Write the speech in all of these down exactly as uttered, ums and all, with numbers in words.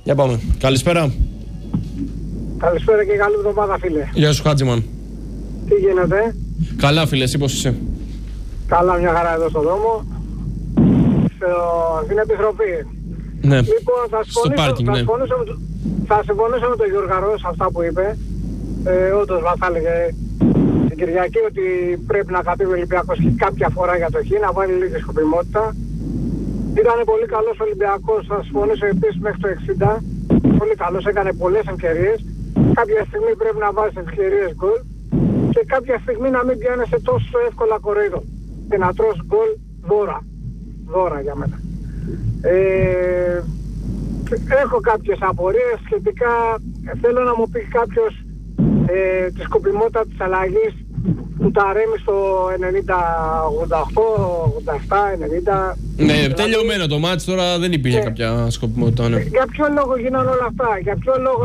Για πάμε. Καλησπέρα. Καλησπέρα και καλή εβδομάδα, φίλε. Γεια σου, Χάτζημαν. Τι γίνεται? Καλά, φίλε, εσύ πώς είσαι? Καλά, μια χαρά εδώ στον δρόμο. Στο... Στην επιστροφή. Ναι. Λοιπόν, θα συμφωνήσω, στο πάρκινγκ, θα ναι. συμφωνήσω, με, θα συμφωνήσω με τον Γιώργαρο σε αυτά που είπε. Ε, όντως μας έλεγε την Κυριακή ότι πρέπει να κατέβει ο Ολυμπιακός και κάποια φορά για το χ, να βάλει λίγη σκοπιμότητα. Ήταν πολύ καλός ο Ολυμπιακός, θα συμφωνήσω επίσης μέχρι το εξήντα. Πολύ καλός, έκανε πολλές ευκαιρίες. Κάποια στιγμή πρέπει να βάζεις ευκαιρίες γκολ και κάποια στιγμή να μην πιάνεσαι τόσο εύκολα κοροϊδό και να τρως γκολ δώρα. Δώρα για μένα. Ε, έχω κάποιες απορίες σχετικά. Θέλω να μου πει κάποιος ε, τη σκοπιμότητα της αλλαγής του Ταρέμι στο ενενήντα ογδόντα οκτώ, ογδόντα επτά, ενενήντα. Ναι, δηλαδή, τελειωμένο το μάτς, τώρα δεν υπήρχε ε, κάποια σκοπιμότητα. Ναι. Για ποιο λόγο γίνανε όλα αυτά? Για ποιο λόγο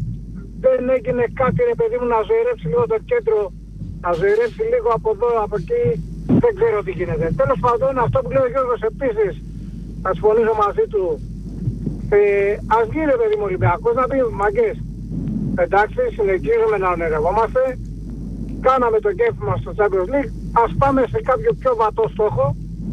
δεν έγινε κάτι, ρε παιδί μου, να ζωηρεύσει λίγο το κέντρο, να ζωηρεύσει λίγο από εδώ, από εκεί? Δεν ξέρω τι γίνεται. Τέλος πάντων, αυτό που λέει ο Γιώργος επίσης, θα συμφωνήσω μαζί του. Ε, ας βγει, ρε παιδί μου, Ολυμπιακός να πει, μαγκές, εντάξει, συνεχίζουμε να ονειρευόμαστε, κάναμε το κέφι μας στο Champions League, ας πάμε σε κάποιο πιο βατό στόχο,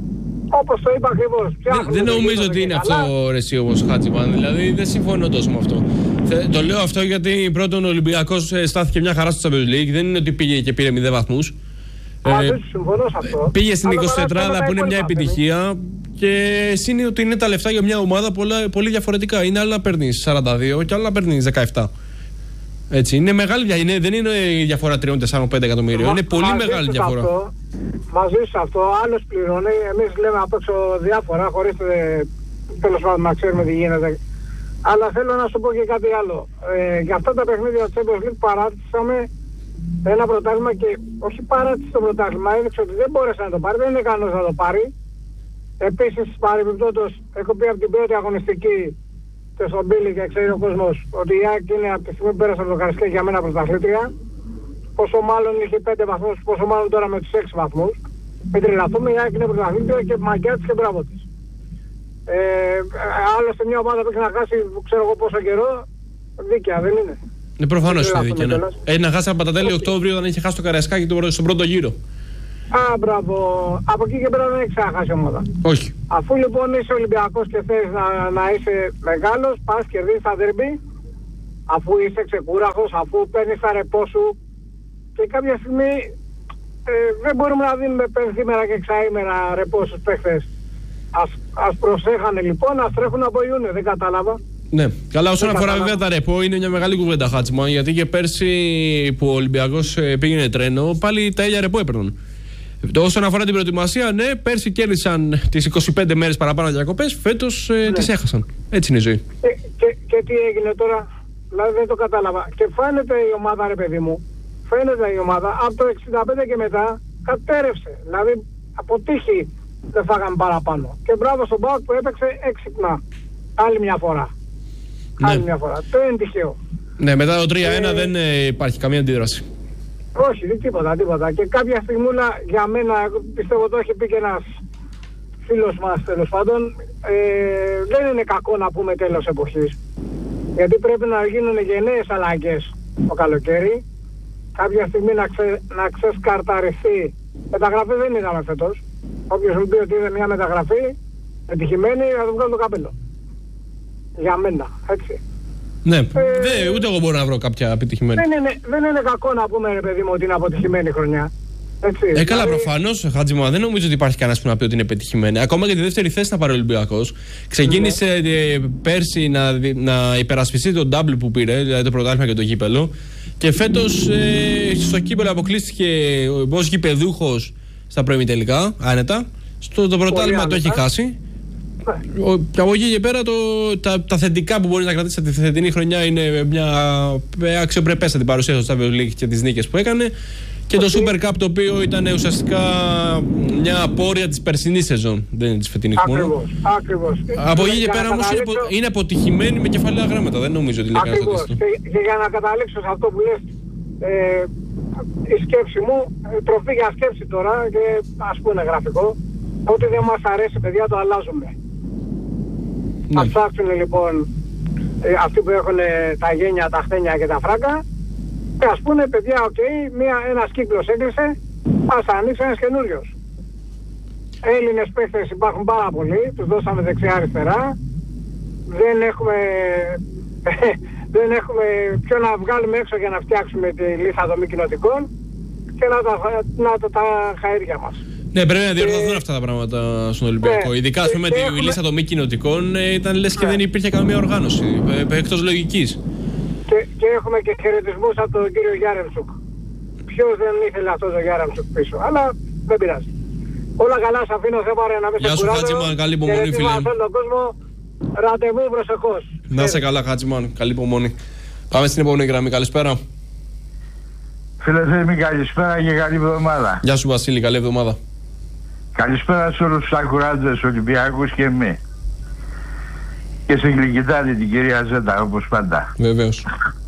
όπως το είπα ακριβώς. Δεν, δεν νομίζω ότι είναι αυτό, ρε εσύ, όπως Χάτζημαν, δηλαδή δεν συμφωνώ τόσο με αυτό. Το λέω αυτό γιατί πρώτον ο Ολυμπιακός στάθηκε μια χαρά στο Champions League, δεν είναι ότι πήγε και πήρε μηδέν βαθμούς. Ε, συμφωνώ σε αυτό. Πήγε στην εικοσιτετράδα που είναι μια επιτυχία και είναι ότι είναι τα λεφτά για μια ομάδα πολλά, πολύ διαφορετικά. Είναι άλλο να παίρνεις σαράντα δύο και άλλο να παίρνεις δεκαεπτά. Έτσι, είναι μεγάλη διαφορά. Δεν είναι η διαφορά τρία τέσσερα πέντε εκατομμύριο. Είναι πολύ μεγάλη διαφορά. Αυτό, μαζί σε αυτό, άλλος πληρώνει. Εμείς λέμε απ' έξω διάφορα, χωρίς τέλος πάντων να ξέρουμε τι γίνεται. Αλλά θέλω να σου πω και κάτι άλλο. Ε, για αυτά τα παιχνίδια του Champions League παράτησαμε ένα πρωτάθλημα και όχι παράτησε το πρωτάθλημα. Έδειξε ότι δεν μπόρεσε να το πάρει, δεν είναι ικανός να το πάρει. Επίσης, παρεμπιπτόντως, έχω πει από την πρώτη αγωνιστική και στον Μπίλι και ξέρει ο κόσμος ότι η ΑΕΚ είναι από τη στιγμή που πέρασε από το Καρισκάκι για μένα πρωταθλήτρια. Πόσο μάλλον είχε πέντε βαθμούς, πόσο μάλλον τώρα με τους έξι βαθμούς. Μην τρελαθούμε, η ΑΕΚ είναι πρωταθλήτρια και μαγκιά της και μπράβο της. Ε, άλλωστε μια ομάδα που έχει να χάσει, ξέρω εγώ πόσο καιρό, δίκαια δεν είναι. Ναι, προφανώς είναι δίκαια. Ναι. Ε, να χάσει από τα τέλη Οκτώβριο όταν είχε χάσει το Καρισκάκι στον πρώτο γύρο. Α, μπράβο. Από εκεί και πέρα δεν έχει ξαναχάσει ομάδα. Όχι. Αφού λοιπόν είσαι Ολυμπιακός και θες να, να είσαι μεγάλος, πας κερδίσεις τα δέρμπι, αφού είσαι ξεκούραχος, αφού παίρνεις τα ρεπό σου και κάποια στιγμή ε, δεν μπορούμε να δίνουμε πενθήμερα και εξαήμερα ρεπό στους παίχτες. Ας, ας προσέχανε λοιπόν, ας τρέχουν από Ιούνιο, δεν κατάλαβα. Ναι, καλά, όσον αφορά βέβαια τα ρεπό, είναι μια μεγάλη κουβέντα, Χάτσμαν, γιατί και πέρσι που ο Ολυμπιακός πήγαινε τρένο, πάλι τα ίδια ρεπό έπαιρναν. Όσον αφορά την προετοιμασία, ναι, πέρσι κέρδισαν τις είκοσι πέντε μέρες παραπάνω διακοπές, φέτος ε, ναι. τις έχασαν. Έτσι είναι η ζωή. Και, και, και τι έγινε τώρα, δηλαδή δεν το κατάλαβα. Και φαίνεται η ομάδα, ρε παιδί μου, φαίνεται η ομάδα από το εξήντα πέντε και μετά κατέρευσε. Δηλαδή από τύχη δεν φάγαμε παραπάνω. Και μπράβο στον ΠΑΟΚ που έπαιξε έξυπνα. Άλλη μια φορά. Ναι. Άλλη μια φορά. Το είναι τυχαίο. Ναι, μετά το τρία ένα ε... δεν ε, υπάρχει καμία αντίδραση. Όχι, τίποτα, τίποτα. Και κάποια στιγμούλα για μένα, πιστεύω το έχει πει και ένας φίλος μας τέλος πάντων, ε, δεν είναι κακό να πούμε τέλος εποχής. Γιατί πρέπει να γίνουν γενναίες αλλαγές το καλοκαίρι. Κάποια στιγμή να, ξε, να ξεσκαρταριστεί. Μεταγραφή δεν είδαμε φέτος. Όποιος μου πει ότι είναι μια μεταγραφή επιτυχημένη, θα το βγάλω το καπέλο. Για μένα, έτσι. Ναι, ε, δε, ούτε εγώ μπορώ να βρω κάποια επιτυχημένη. Δεν είναι, δεν είναι κακό να πούμε, ρε παιδί μου, ότι είναι αποτυχημένη χρονιά. Έτσι, ε, καλά, δηλαδή... προφανώς, Χατζημά, δεν νομίζω ότι υπάρχει κανένας που να πει ότι είναι πετυχημένη. Ακόμα και τη δεύτερη θέση να πάρει ο Ολυμπιακός. Ξεκίνησε ε, πέρσι να, να υπερασπιστεί τον double που πήρε, δηλαδή το πρωτάθλημα και το κύπελο. Και φέτος ε, στο κύπελο αποκλείστηκε ως γηπεδούχος στα προημιτελικά, άνετα. Στο το πρωτάθλημα το έχει χάσει. Ο, και από εκεί και πέρα το, τα, τα θετικά που μπορεί να κρατήσει τη φετινή χρονιά είναι μια αξιοπρεπέστατη παρουσία στο Champions League και τις νίκες που έκανε και το Super Cup το οποίο ήταν ουσιαστικά μια απόρρεια της περσινής σεζόν, δεν είναι της φετινής μόνο. Ακριβώς, ακριβώς. Από εκεί και πέρα όμως είναι, είναι αποτυχημένη με κεφαλαία γράμματα, δεν νομίζω ότι λέει κανένας ότι και, και για να καταλήξω σε αυτό που λες, ε, η σκέψη μου, τροφή για σκέψη τώρα και ας πούμε γραφικό, ότι δεν μας αρέσει παιδιά το αλλάζουμε. Ναι. Θα ψάξουν λοιπόν ε, αυτοί που έχουν τα γένια, τα χτένια και τα φράγκα, και ας πούνε παιδιά, οκ, okay, ένας κύκλος έκλεισε, ας ανοίξει ένας καινούριος. Έλληνες παίχτες υπάρχουν πάρα πολλοί, τους δώσαμε δεξιά-αριστερά, δεν έχουμε, δεν έχουμε ποιο να βγάλουμε έξω για να φτιάξουμε τη λίστα δομή κοινοτικών και να τα, να τα, τα χαΐρια μας. Ναι, πρέπει να διορθωθούν αυτά τα πράγματα στον Ολυμπιακό. Ναι, ειδικά ας πούμε τη έχουμε... λίστα δομή κοινοτικών ήταν λες και ναι. δεν υπήρχε καμία οργάνωση, εκτός λογικής. Και, και έχουμε και χαιρετισμούς από τον κύριο Γιάρεμτσουκ. Ποιος δεν ήθελε αυτό το Γιάρεμτσουκ πίσω, αλλά δεν πειράζει. Όλα καλά, σ' αφήνω, δεν πάρε να μην σε κουράζω. Γεια σου Χάτζημαν, καλή υπομονή φίλε. Τον κόσμο, ραντεβού προσεχώς. Να είσαι καλά Χάτζημαν, καλή υπομονή. Πάμε στην επόμενη γραμμή, καλησπέρα. Φίλε Θέμη, καλησπέρα και καλή εβδομάδα. Γεια σου Βασίλη, καλή εβδομάδα. Καλησπέρα σε όλους τους ακουράντες Ολυμπιακούς και εμείς. Και σε γλυκητάνη την κυρία Ζέτα, όπως πάντα. Βεβαίως.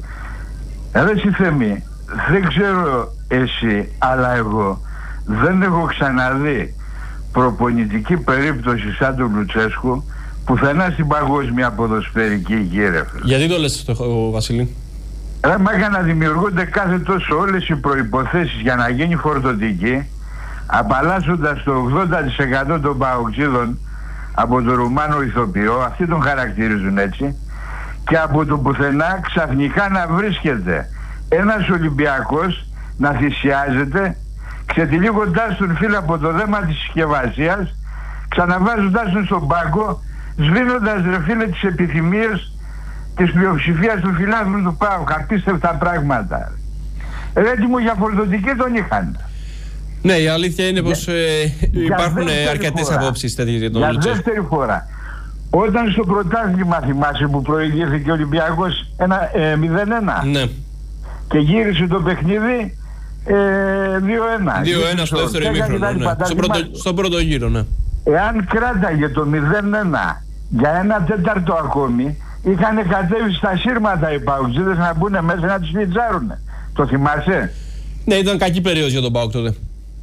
Ρε εσύ Θέμη, δεν ξέρω εσύ, αλλά εγώ δεν έχω ξαναδεί προπονητική περίπτωση σαν τον Λουτσέσκου πουθενά στην παγκόσμια ποδοσφαιρική γύρευ. Γιατί το λες αυτό, Βασίλη? Ρε μάγκα, να δημιουργούνται κάθε τόσο όλες οι προϋποθέσεις για να γίνει φορτωτική, απαλλάσσοντας το ογδόντα τοις εκατό των παοξίδων από τον Ρουμάνο ηθοποιό, αυτοί τον χαρακτηρίζουν έτσι, και από το πουθενά ξαφνικά να βρίσκεται ένας Ολυμπιακός να θυσιάζεται, ξετυλίγοντας τον φίλο από το δέμα της συσκευασίας, ξαναβάζοντας τον στον πάγκο, σβήνοντας ρε φίλε τις επιθυμίες της πλειοψηφίας του φιλάθλου του ΠΑΟΚ. Απίστευτα πράγματα. Έτοιμο για φορτωτική τον είχαν. Ναι, η αλήθεια είναι πως ε, υπάρχουν αρκετές απόψεις τέτοιες για τον για Λουτσέσκου. Για δεύτερη φορά. Όταν στο πρωτάθλημα θυμάσαι που προηγήθηκε ο Ολυμπιακός ε, μηδέν ένα, ναι, και γύρισε το παιχνίδι ε, δύο ένα. δύο ένα στο δεύτερο ημίχρονο, ναι. στο, πρώτο, στο πρώτο γύρο, ναι. Εάν κράταγε το μηδέν ένα για ένα τέταρτο ακόμη, είχαν κατέβει στα σύρματα οι παουτζίδες να μπουν μέσα να τους φιτζάρουν. Το θυμάσαι? Ναι, ήταν κακή περίοδος για τον ΠΑΟΚ τότε.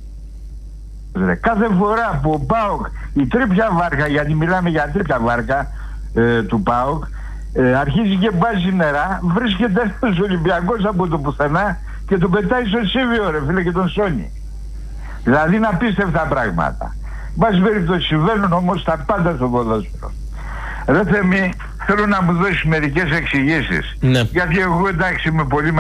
Κάθε φορά που ο ΠΑΟΚ, η τρίπια βάρκα, γιατί μιλάμε για τρίπια βάρκα ε, του ΠΑΟΚ, ε, αρχίζει και μπάζει νερά, βρίσκεται ένας Ολυμπιακός από το πουθενά και τον πετάει στο Σίβιο ρε φίλε και τον σώνει. Δηλαδή είναι απίστευτα πράγματα. Μπας περιπτώσει συμβαίνουν όμως τα πάντα στο ποδόσφαιρο. Ρε Θέμη, θέλω να μου δώσεις μερικές εξηγήσεις. Ναι. Γιατί εγώ εντάξει είμαι πολύ